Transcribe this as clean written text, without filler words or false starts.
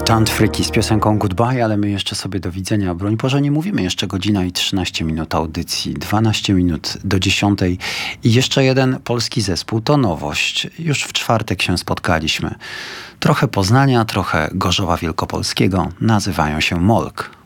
Tant Freaky z piosenką Goodbye, ale my jeszcze sobie do widzenia. Broń Boże, nie mówimy jeszcze godzina i 13 minut audycji, 12 minut do 10 i jeszcze jeden polski zespół. To nowość. Już w czwartek się spotkaliśmy. Trochę Poznania, trochę Gorzowa Wielkopolskiego. Nazywają się Molk.